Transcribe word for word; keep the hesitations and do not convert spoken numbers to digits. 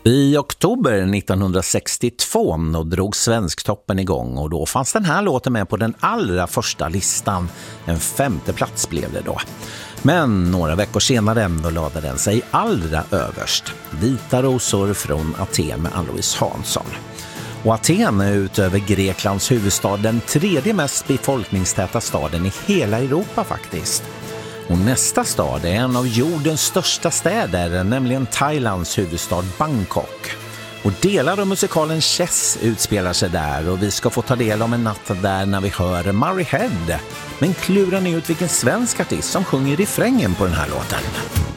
I oktober nittonhundrasextiotvå då drog Svensktoppen igång och då fanns den här låten med på den allra första listan. En femte plats blev det då. Men några veckor senare då lade den sig allra överst. Vita rosor från Aten med Ann-Louise Hansson. Och Aten är utöver Greklands huvudstad den tredje mest befolkningstäta staden i hela Europa faktiskt. Och nästa stad är en av jordens största städer, nämligen Thailands huvudstad Bangkok. Och delar av musikalen Chess utspelar sig där och vi ska få ta del av en natt där när vi hör Murray Head. Men klurar ni ut vilken svensk artist som sjunger refrängen på den här låten?